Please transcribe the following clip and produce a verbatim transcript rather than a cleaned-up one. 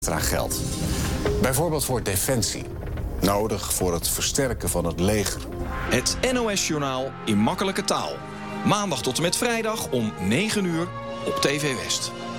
extra geld. Bijvoorbeeld voor defensie. Nodig voor het versterken van het leger. Het N O S-journaal in makkelijke taal. Maandag tot en met vrijdag om negen uur op T V West.